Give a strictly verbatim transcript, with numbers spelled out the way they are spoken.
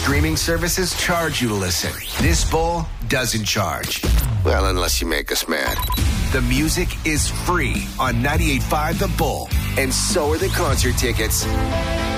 streaming services charge you to listen. This Bull doesn't charge. Well, unless you make us mad. The music is free on ninety-eight point five The Bull, and so are the concert tickets.